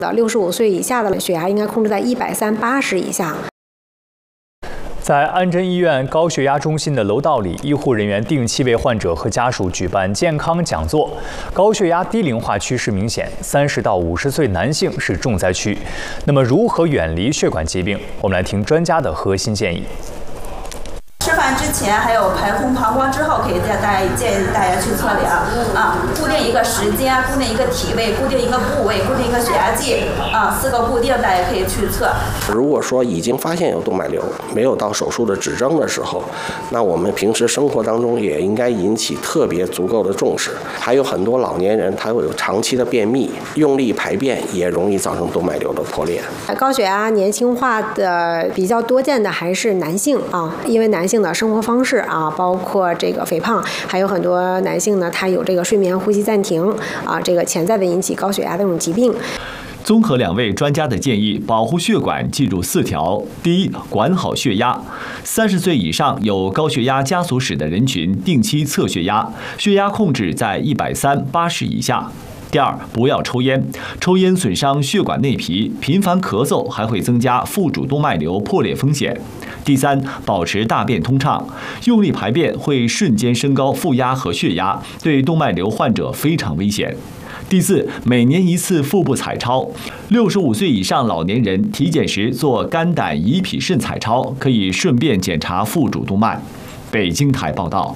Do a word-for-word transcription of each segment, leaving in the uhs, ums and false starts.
六十五岁以下的血压应该控制在一百三八十以下。 在安贞医院高血压中心的楼道里，医护人员定期为患者和家属举办健康讲座。高血压低龄化趋势明显，三十到五十岁男性是重灾区。那么，如何远离血管疾病？我们来听专家的核心建议。 吃饭之前还有排空膀胱之后，可以在大家建议大家去测量啊，固定一个时间，固定一个体位，固定一个部位，固定一个血压计啊，四个固定，大家可以去测。 如果说已经发现有动脉瘤，没有到手术的指征的时候，那我们平时生活当中也应该引起特别足够的重视。还有很多老年人，他会有长期的便秘，用力排便也容易造成动脉瘤的破裂。 高血压年轻化的比较多见的还是男性啊，因为男性 的生活方式啊，包括这个肥胖，还有很多男性呢，他有这个睡眠呼吸暂停啊，这个潜在的引起高血压的这种疾病。 综合两位专家的建议，保护血管记住四条：第一，管好血压。三十岁以上有高血压家族史的人群，定期测血压，血压控制在一百三八十以下。 第二，不要抽烟，抽烟损伤血管内皮，频繁咳嗽还会增加腹主动脉瘤破裂风险。第三，保持大便通畅，用力排便会瞬间升高腹压和血压，对动脉瘤患者非常危险。第四，每年一次腹部彩超，六十五岁以上老年人体检时做肝胆胰脾肾彩超，可以顺便检查腹主动脉。北京台报道。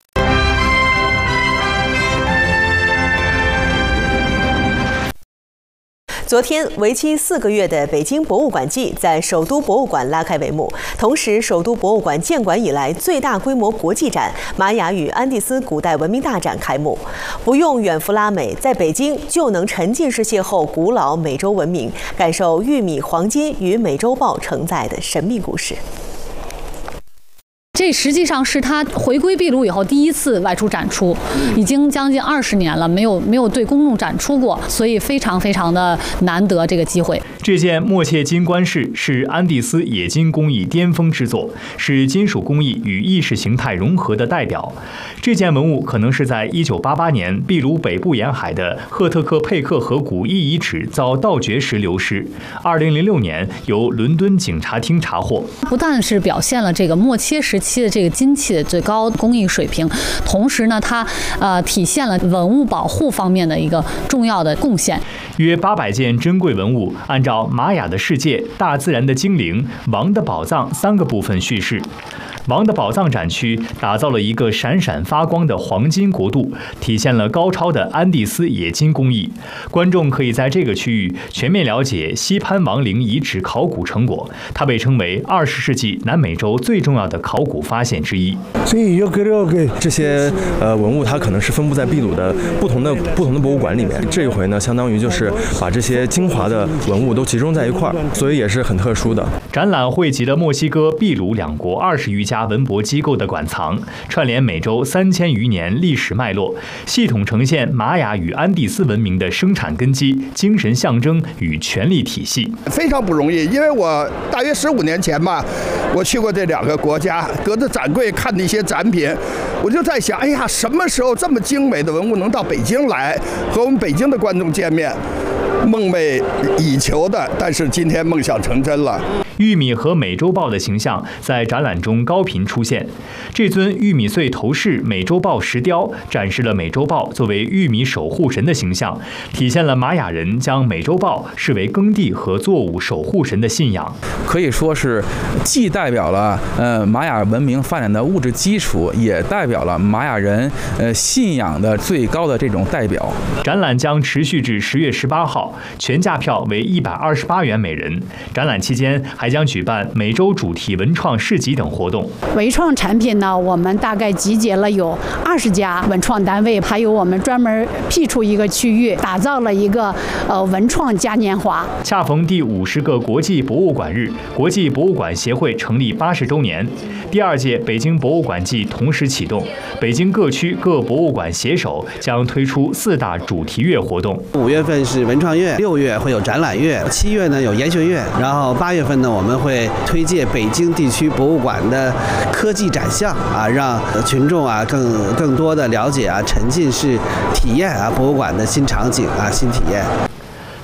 昨天，为期四个月的北京博物馆季在首都博物馆拉开帷幕。同时，首都博物馆建馆以来最大规模国际展——玛雅与安第斯古代文明大展开幕。不用远赴拉美，在北京就能沉浸式邂逅古老美洲文明，感受玉米、黄金与美洲豹承载的神秘故事。 这实际上是他回归秘鲁以后第一次外出展出，已经将近二十年了，没有没有对公众展出过，所以非常非常的难得这个机会。 这件默切金冠饰是安第斯冶金工艺巅峰之作，是金属工艺与意识形态融合的代表。这件文物可能是在一九八八年秘鲁北部沿海的赫特克佩克河谷遗遗址遭盗掘时流失，二零零六年由伦敦警察厅查获。 不但是表现了这个默切时期 期的这个金器的最高工艺水平，同时呢，它呃体现了文物保护方面的一个重要的贡献。 约八百件珍贵文物，按照玛雅的世界、大自然的精灵、王的宝藏三个部分叙事。王的宝藏展区打造了一个闪闪发光的黄金国度，体现了高超的安第斯冶金工艺。观众可以在这个区域全面了解西潘王陵遗址考古成果，它被称为二十世纪南美洲最重要的考古发现之一。 这些呃文物它可能是分布在秘鲁的不同的不同的博物馆里面。这一回呢，相当于就是把这些精华的文物都集中在一块儿，所以也是很特殊的。 展览汇集了墨西哥、秘鲁两国二十余家文博机构的馆藏，串联美洲三千余年历史脉络，系统呈现玛雅与安第斯文明的生产根基、精神象征与权力体系。 非常不容易，因为我大约十五年前吧，我去过这两个国家，隔着展柜看那些展品，我就在想，哎呀，什么时候这么精美的文物能到北京来，和我们北京的观众见面？梦寐以求的，但是今天梦想成真了。 玉米和美洲豹的形象在展览中高频出现。这尊玉米穗头饰美洲豹石雕展示了美洲豹作为玉米守护神的形象，体现了玛雅人将美洲豹视为耕地和作物守护神的信仰。 可以说是既代表了呃玛雅文明发展的物质基础，也代表了玛雅人呃信仰的最高的这种代表。 展览将持续至十月十八号，全价票为一百二十八元每人。展览期间还将举办美洲主题文创市集等活动。 文创产品呢，我们大概集结了有二十家文创单位，还有我们专门辟出一个区域，打造了一个呃文创嘉年华。 恰逢第五十个国际博物馆日，国际博物馆协会成立八十周年，第二届北京博物馆季同时启动。北京各区各博物馆携手将推出四大主题月活动。 五月份是文创月，六月会有展览月，七月呢有研学月，然后八月份呢我们会推介北京地区博物馆的科技展项啊，让群众啊更更多的了解啊，沉浸式体验啊博物馆的新场景啊新体验。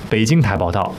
北京台报道。